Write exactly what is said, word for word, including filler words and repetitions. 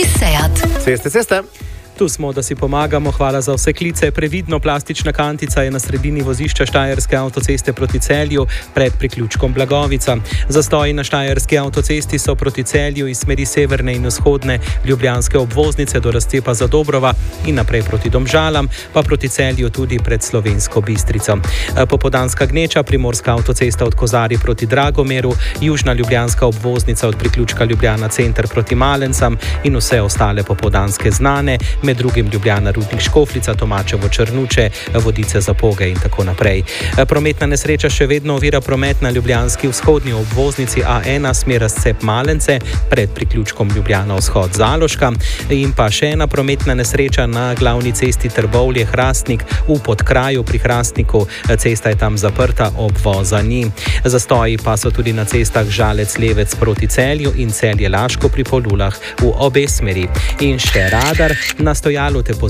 Ceste, ceste. Tu smo, da si pomagamo. Hvala za vse klice. Previdno, plastična kantica je na sredini vozišča Štajerske avtoceste proti Celju pred priključkom Blagovica. Zastoji na Štajerski avtocesti so proti Celju iz smeri severne in vzhodne ljubljanske obvoznice do razcepa Zadobrova in naprej proti Domžalam, pa proti Celju tudi pred Slovensko Bistrico. Popoldanska gneča, primorska avtocesta od Kozarij proti Dragomeru, južna ljubljanska obvoznica od priključka Ljubljana center proti Malencam in vse ostale popoldanske znane, med drugim Ljubljana Rudnik Škofljica, Tomačevo Črnuče, Vodice Zapoge in tako naprej. Prometna nesreča še vedno ovira promet na ljubljanski vzhodni obvoznici A ena smer razcep Malence pred priključkom Ljubljana vzhod Zaloška in pa še ena prometna nesreča na glavni cesti Trbovlje Hrastnik v Podkraju pri Hrastniku. Cesta je tam zaprta, obvoza ni. Zastoji pa so tudi na cestah Žalec Levec proti Celju in Celje Laško pri Polulah v obe smeri. In še radar. Na stojalu te